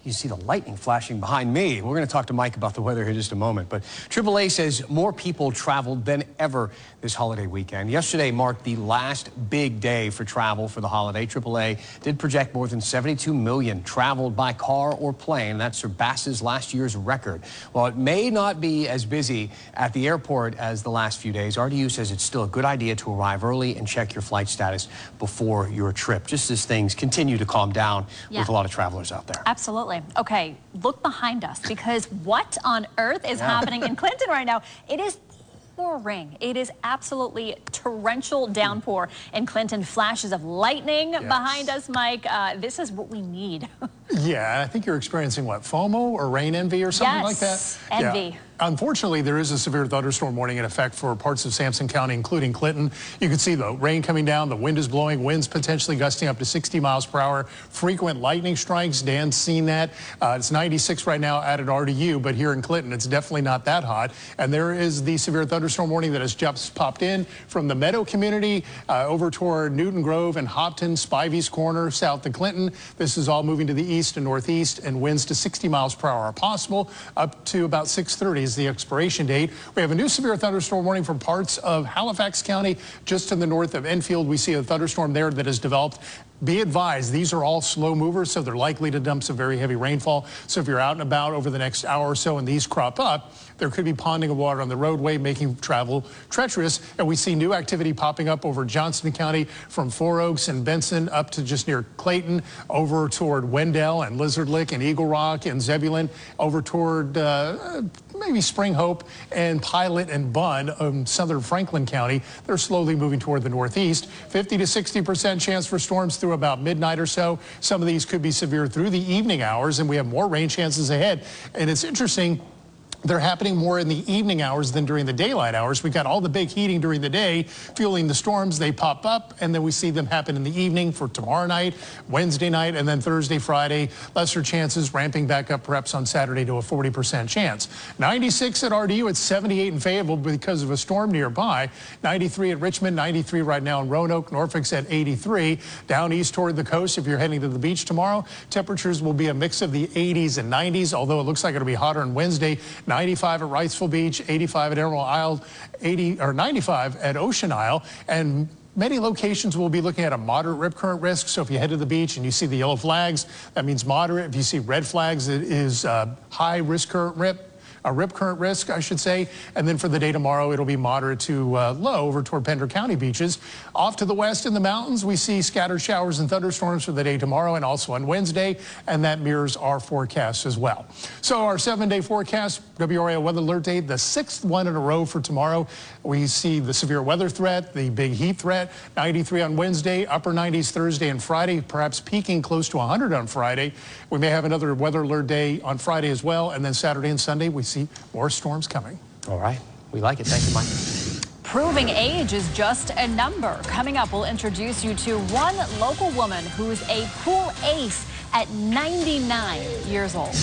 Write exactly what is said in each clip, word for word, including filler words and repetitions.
You see the lightning flashing behind me. We're going to talk to Mike about the weather here in just a moment. But triple A says more people traveled than ever this holiday weekend. Yesterday marked the last big day for travel for the holiday. triple A did project more than seventy-two million traveled by car or plane. That surpasses last year's record. While it may not be as busy at the airport as the last few days, R D U says it's still a good idea to arrive early and check your flight status before your trip, just as things continue to calm down yeah. with a lot of travelers out there. Absolutely. Okay, look behind us, because what on earth is yeah. happening in Clinton right now? It is pouring. It is absolutely torrential downpour in Clinton. Flashes of lightning yes. behind us, Mike. Uh, this is what we need. Yeah, I think you're experiencing what, FOMO or rain envy or something yes, like that? envy. Yeah. Unfortunately, there is a severe thunderstorm warning in effect for parts of Sampson County, including Clinton. You can see the rain coming down, the wind is blowing, winds potentially gusting up to sixty miles per hour, frequent lightning strikes. Dan's seen that. Uh, it's ninety-six right now out at R D U, but here in Clinton, it's definitely not that hot. And there is the severe thunderstorm warning that has just popped in from the Meadow community uh, over toward Newton Grove and Hopton, Spivey's Corner, south of Clinton. This is all moving to the east and northeast, and winds to sixty miles per hour are possible up to about six thirty. Is the expiration date. We have a new severe thunderstorm warning for parts of Halifax County, just to the north of Enfield. We see a thunderstorm there that has developed. Be advised, these are all slow movers, so they're likely to dump some very heavy rainfall. So if you're out and about over the next hour or so and these crop up, there could be ponding of water on the roadway, making travel treacherous. And we see new activity popping up over Johnston County from Four Oaks and Benson up to just near Clayton, over toward Wendell and Lizard Lick and Eagle Rock and Zebulon, over toward uh, maybe Spring Hope and Pilot and Bunn in southern Franklin County. They're slowly moving toward the northeast. fifty to sixty percent chance for storms through about midnight or so. Some of these could be severe through the evening hours, and we have more rain chances ahead. And it's interesting, they're happening more in the evening hours than during the daylight hours. We've got all the big heating during the day fueling the storms. They pop up, and then we see them happen in the evening for tomorrow night, Wednesday night, and then Thursday, Friday. Lesser chances ramping back up perhaps on Saturday to a forty percent chance. ninety-six at R D U, it's seventy-eight in Fayetteville because of a storm nearby. ninety-three at Richmond, ninety-three right now in Roanoke. Norfolk's at eighty-three. Down east toward the coast, if you're heading to the beach tomorrow, temperatures will be a mix of the eighties and nineties, although it looks like it'll be hotter on Wednesday. ninety-five at Wrightsville Beach, eighty-five at Emerald Isle, eighty or ninety-five at Ocean Isle, and many locations will be looking at a moderate rip current risk. So if you head to the beach and you see the yellow flags, that means moderate. If you see red flags, it is uh, high risk current rip. A rip current risk, I should say. And then for the day tomorrow, it'll be moderate to uh, low over toward Pender County beaches. Off to the west in the mountains, we see scattered showers and thunderstorms for the day tomorrow and also on Wednesday, and that mirrors our forecast as well. So our seven-day forecast, W R A L Weather Alert Day, the sixth one in a row for tomorrow. We see the severe weather threat, the big heat threat, ninety-three on Wednesday, upper nineties Thursday and Friday, perhaps peaking close to one hundred on Friday. We may have another weather alert day on Friday as well, and then Saturday and Sunday, we see more storms coming. All right. We like it. Thank you, Mike. Proving age is just a number. Coming up, we'll introduce you to one local woman who's a pool ace at ninety-nine years old.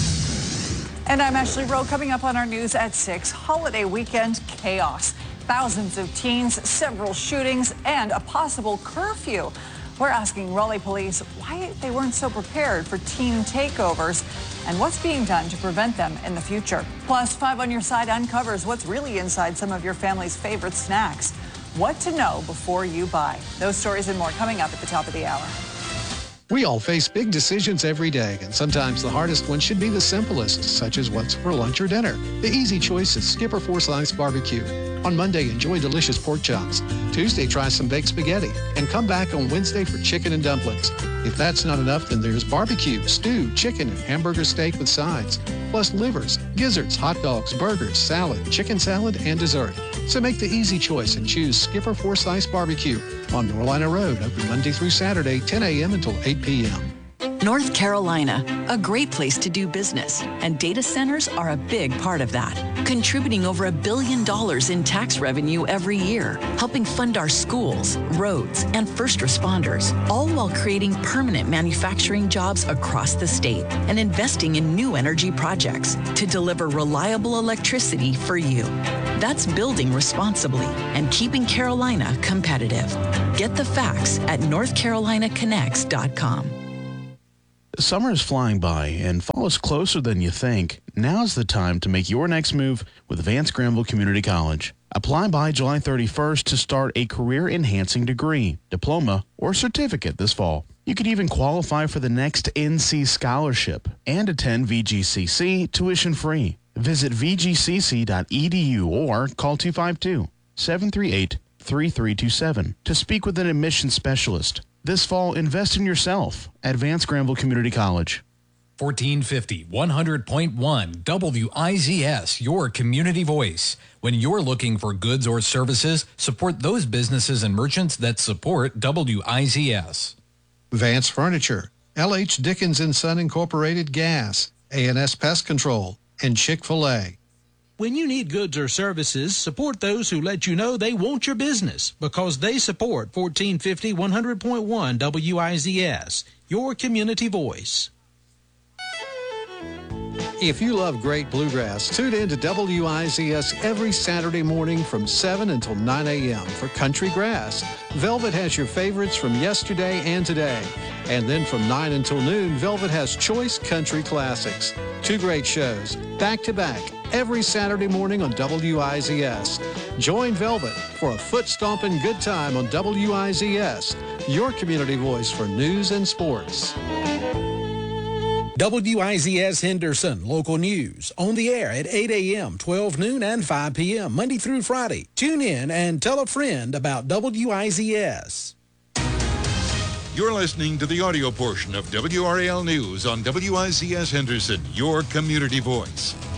And I'm Ashley Rowe. Coming up on our news at six, holiday weekend chaos. Thousands of teens, several shootings, and a possible curfew. We're asking Raleigh police why they weren't so prepared for teen takeovers and what's being done to prevent them in the future. Plus, Five on Your Side uncovers what's really inside some of your family's favorite snacks. What to know before you buy. Those stories and more coming up at the top of the hour. We all face big decisions every day, and sometimes the hardest one should be the simplest, such as what's for lunch or dinner. The easy choice is Skipper Forsyth's Barbecue. On Monday, enjoy delicious pork chops. Tuesday, try some baked spaghetti. And come back on Wednesday for chicken and dumplings. If that's not enough, then there's barbecue, stew, chicken, and hamburger steak with sides. Plus livers, gizzards, hot dogs, burgers, salad, chicken salad, and dessert. So make the easy choice and choose Skipper Forsyth's Barbecue on Norlina Road, open Monday through Saturday, ten a m until eight p m North Carolina, a great place to do business, and data centers are a big part of that, contributing over a billion dollars in tax revenue every year, helping fund our schools, roads, and first responders, all while creating permanent manufacturing jobs across the state and investing in new energy projects to deliver reliable electricity for you. That's building responsibly and keeping Carolina competitive. Get the facts at north carolina connects dot com. Summer is flying by and fall is closer than you think. Now's the time to make your next move with Vance Granville Community College. Apply by July thirty-first to start a career-enhancing degree, diploma, or certificate this fall. You could even qualify for the next N C scholarship and attend V G C C tuition-free. Visit v g c c dot e d u or call two five two, seven three eight, three three two seven to speak with an admissions specialist. This fall, invest in yourself at Vance Granville Community College. fourteen fifty, one hundred point one W I Z S, your community voice. When you're looking for goods or services, support those businesses and merchants that support W I Z S. Vance Furniture, L H Dickens and Son Incorporated Gas, A and S Pest Control, and Chick-fil-A. When you need goods or services, support those who let you know they want your business because they support fourteen fifty, one hundred point one W I Z S, your community voice. If you love great bluegrass, tune in to W I Z S every Saturday morning from seven until nine a.m. for Country Grass. Velvet has your favorites from yesterday and today. And then from nine until noon, Velvet has Choice Country Classics. Two great shows, back to back, every Saturday morning on W I Z S. Join Velvet for a foot-stomping good time on W I Z S, your community voice for news and sports. W I Z S Henderson, local news, on the air at eight a.m., twelve noon, and five p.m., Monday through Friday. Tune in and tell a friend about W I Z S. You're listening to the audio portion of W R A L News on W I Z S Henderson, your community voice.